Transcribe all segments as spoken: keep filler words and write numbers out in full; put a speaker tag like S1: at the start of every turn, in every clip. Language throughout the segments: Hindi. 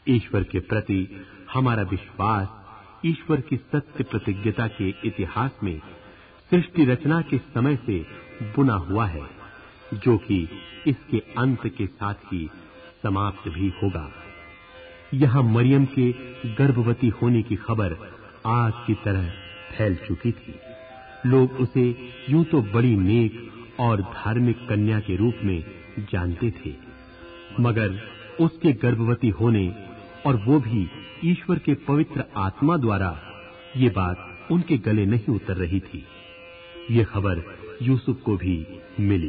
S1: ईश्वर के प्रति हमारा विश्वास ईश्वर की सत्य प्रतिज्ञता के इतिहास में सृष्टि रचना के समय से बुना हुआ है, जो कि इसके अंत के साथ ही समाप्त भी होगा। यहाँ मरियम के गर्भवती होने की खबर आग की तरह फैल चुकी थी। लोग उसे यूं तो बड़ी नेक और धार्मिक कन्या के रूप में जानते थे, मगर उसके गर्भवती होने और वो भी ईश्वर के पवित्र आत्मा द्वारा, ये बात उनके गले नहीं उतर रही थी। ये खबर यूसुफ को भी मिली।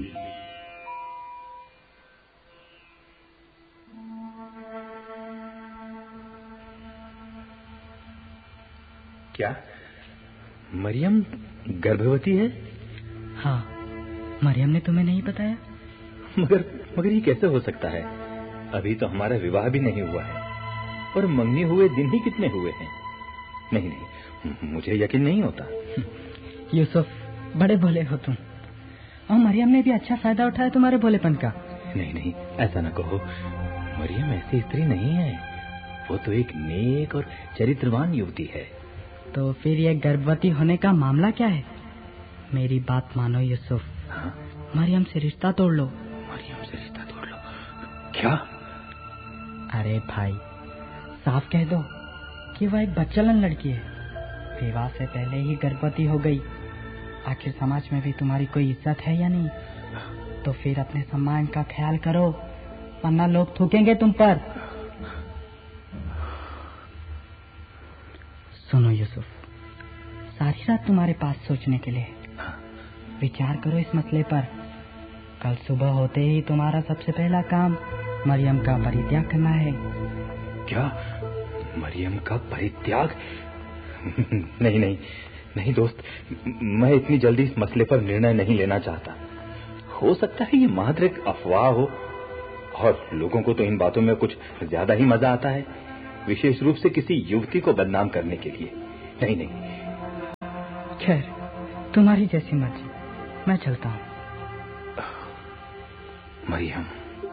S2: क्या मरियम गर्भवती है?
S3: हाँ, मरियम ने तुम्हें नहीं बताया?
S2: मगर मगर ये कैसे हो सकता है? अभी तो हमारा विवाह भी नहीं हुआ है और मंगनी हुए दिन ही कितने हुए हैं। नहीं नहीं, मुझे यकीन नहीं होता।
S3: यूसुफ, बड़े भोले हो तुम, और मरियम ने भी अच्छा फायदा उठाया तुम्हारे भोलेपन का।
S2: नहीं नहीं, ऐसा न कहो। मरियम ऐसी स्त्री नहीं है, वो तो एक नेक और चरित्रवान युवती है।
S3: तो फिर ये गर्भवती होने का मामला क्या है? मेरी बात मानो यूसुफ।
S2: हाँ?
S3: मरियम से रिश्ता तोड़ लो।
S2: मरियम से रिश्ता तोड़ लो? क्या?
S3: अरे भाई, साफ कह दो कि वह एक बच्चलन लड़की है, विवाह से पहले ही गर्भवती हो गई। आखिर समाज में भी तुम्हारी कोई इज्जत है या नहीं? तो फिर अपने सम्मान का ख्याल करो, वरना लोग थूकेंगे तुम पर। सुनो यूसुफ, सारी रात तुम्हारे पास सोचने के लिए। विचार करो इस मसले पर। कल सुबह होते ही तुम्हारा सबसे पहला काम मरियम का परित्याग करना है।
S2: क्या? मरियम का परित्याग? नहीं नहीं नहीं दोस्त, मैं इतनी जल्दी इस मसले पर निर्णय नहीं लेना चाहता। हो सकता है ये मात्र एक अफवाह हो, और लोगों को तो इन बातों में कुछ ज्यादा ही मजा आता है, विशेष रूप से किसी युवती को बदनाम करने के लिए। नहीं नहीं।
S3: खैर, तुम्हारी जैसी मर्जी, मैं चलता हूँ।
S2: मरियम,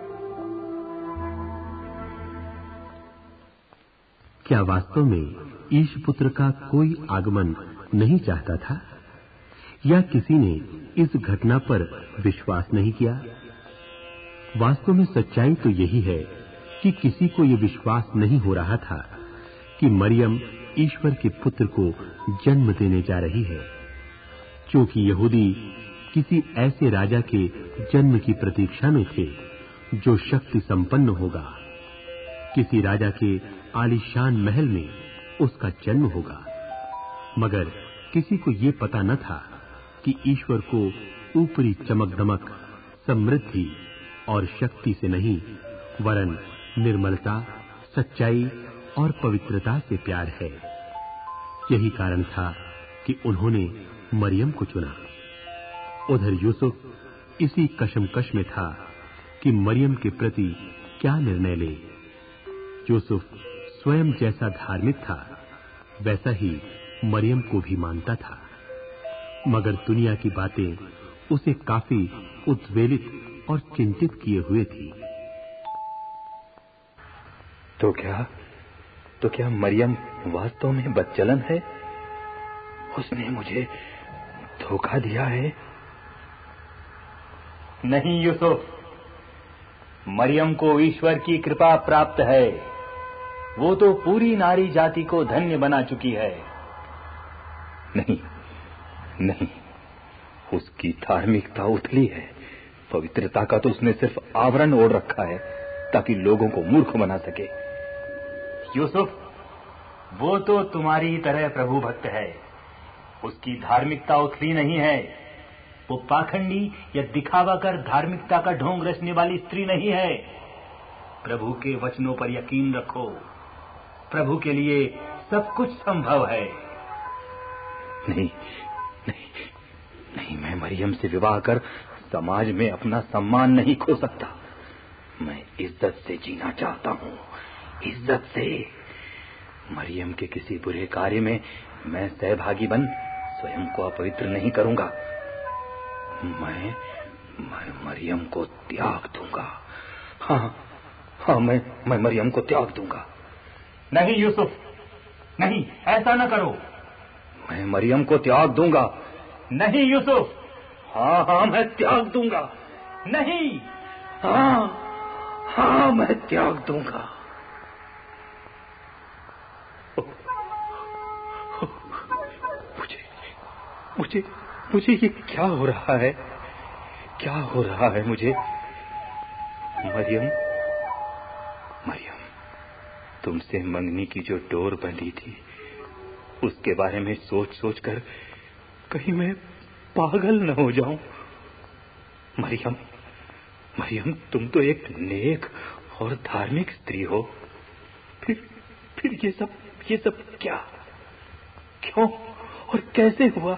S1: क्या वास्तव में ईशपुत्र का कोई आगमन नहीं चाहता था, या किसी ने इस घटना पर विश्वास नहीं किया? वास्तव में सच्चाई तो यही है कि किसी को यह विश्वास नहीं हो रहा था कि मरियम ईश्वर के पुत्र को जन्म देने जा रही है, क्योंकि यहूदी किसी ऐसे राजा के जन्म की प्रतीक्षा में थे जो शक्ति संपन्न होगा। किसी राजा के आलीशान महल में उसका जन्म होगा, मगर किसी को ये पता न था कि ईश्वर को ऊपरी चमक दमक, समृद्धि और शक्ति से नहीं, वरन निर्मलता, सच्चाई और पवित्रता से प्यार है। यही कारण था कि उन्होंने मरियम को चुना। उधर यूसुफ इसी कशमकश में था कि मरियम के प्रति क्या निर्णय ले। यूसुफ स्वयं जैसा धार्मिक था, वैसा ही मरियम को भी मानता था, मगर दुनिया की बातें उसे काफी उद्वेलित और चिंतित किए हुए थी।
S2: तो क्या तो क्या मरियम वास्तव में बच्चलन है? उसने मुझे धोखा दिया है?
S4: नहीं यूसुफ, मरियम को ईश्वर की कृपा प्राप्त है। वो तो पूरी नारी जाति को धन्य बना चुकी है।
S2: नहीं नहीं, उसकी धार्मिकता उथली है। पवित्रता का तो उसने सिर्फ आवरण ओढ़ रखा है ताकि लोगों को मूर्ख बना सके।
S4: यूसुफ, वो तो तुम्हारी तरह प्रभु भक्त है। उसकी धार्मिकता उथली नहीं है। वो पाखंडी या दिखावा कर धार्मिकता का ढोंग रचने वाली स्त्री नहीं है। प्रभु के वचनों पर यकीन रखो। प्रभु के लिए सब कुछ संभव है।
S2: नहीं नहीं नहीं, मैं मरियम से विवाह कर समाज में अपना सम्मान नहीं खो सकता। मैं इज्जत से जीना चाहता हूँ, इज्जत से। मरियम के किसी बुरे कार्य में मैं सहभागी बन स्वयं को अपवित्र नहीं करूंगा। मैं मैं मरियम को त्याग दूंगा। हाँ हाँ, मैं मैं मरियम को त्याग दूंगा।
S4: नहीं यूसुफ, नहीं, ऐसा न करो।
S2: मैं मरियम को त्याग दूंगा।
S4: नहीं यूसुफ।
S2: हाँ हाँ मैं त्याग दूंगा।
S4: नहीं।
S2: हाँ हाँ मैं त्याग दूंगा। मुझे मुझे मुझे ये क्या हो रहा है? क्या हो रहा है मुझे? मरियम, मरियम, तुमसे मंगनी की जो डोर बंधी थी, उसके बारे में सोच सोच कर कहीं मैं पागल न हो जाऊं। मरियम, मरियम, तुम तो एक नेक और धार्मिक स्त्री हो। फिर फिर ये सब ये सब क्या, क्यों और कैसे हुआ?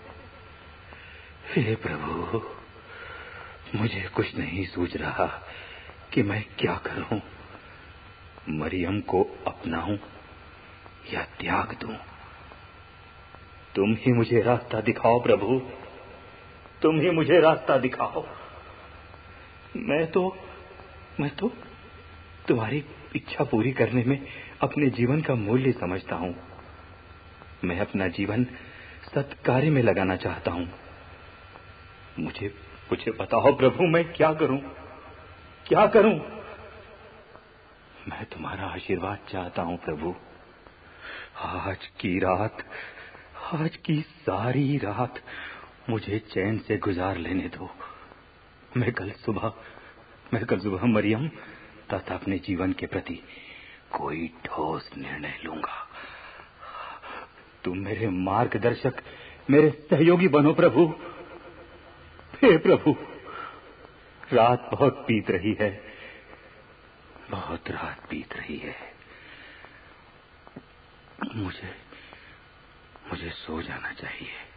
S2: हे प्रभु, मुझे कुछ नहीं सूझ रहा कि मैं क्या करूं। मरियम को अपनाऊं या त्याग दूं? तुम ही मुझे रास्ता दिखाओ प्रभु, तुम ही मुझे रास्ता दिखाओ। मैं तो मैं तो तुम्हारी इच्छा पूरी करने में अपने जीवन का मूल्य समझता हूं। मैं अपना जीवन सत्कार्य में लगाना चाहता हूं। मुझे मुझे बताओ प्रभु, मैं क्या करूं, क्या करूं? मैं तुम्हारा आशीर्वाद चाहता हूं प्रभु। आज की रात, आज की सारी रात मुझे चैन से गुजार लेने दो। मैं कल सुबह मैं कल सुबह मरियम तथा अपने जीवन के प्रति कोई ठोस निर्णय लूंगा। तुम मेरे मार्गदर्शक, मेरे सहयोगी बनो प्रभु। हे प्रभु, रात बहुत बीत रही है, बहुत रात बीत रही है। मुझे मुझे सो जाना चाहिए।